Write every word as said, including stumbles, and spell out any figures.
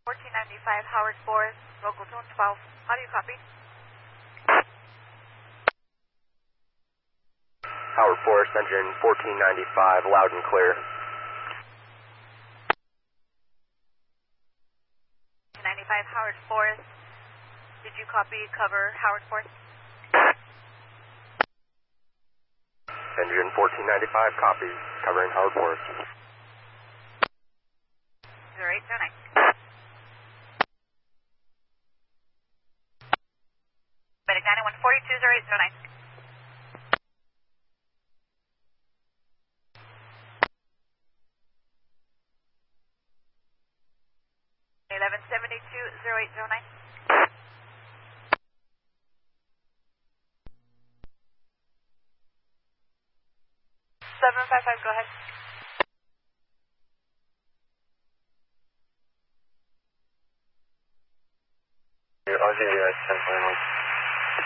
fourteen ninety-five Howard Forest, local tone twelve. How do you copy? Howard Forest, engine fourteen ninety-five, loud and clear. ninety-five Howard Forest. Did you copy cover Howard Forest? Engine fourteen ninety-five, copies, covering Howard Forest. zero eight zero nine. Medic ninety-one forty-two, zero eight zero nine. eleven seventy-two, zero eight zero nine. seven five five, go ahead. I'll give you guys ten point one.